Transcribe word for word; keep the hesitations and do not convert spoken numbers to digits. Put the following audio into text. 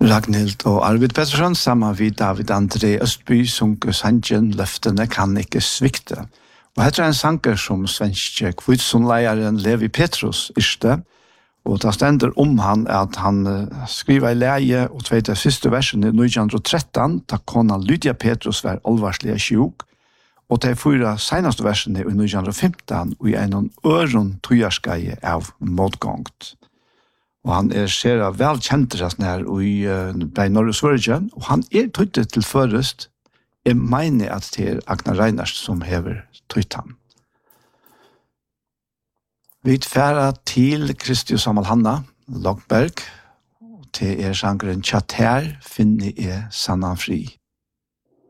Ragnhild og Arvid Pettersson sammen med David André Østby sunker sangen «Løftene kan ikke svikte». Og dette er en sanger som svenske kvitsonleieren Levi Petrus yrste, og det stender om han at han skriver i leie og tveit av siste versen i nitten tretton, da kona Lydia Petrus var alvarslig sjuk, og de fyra seneste versene i nitten femton og i en øron tojarskeie av motgångt. Og han er ser vel kjent her i uh, Norge Sverige, og han er tøytet til først. Jeg mener at det er Agnar Reinars som hever tøyt han. Vi færa til Kristi Samal Hanna, Logberg, og til er sangren Tjater finner jeg sannan fri.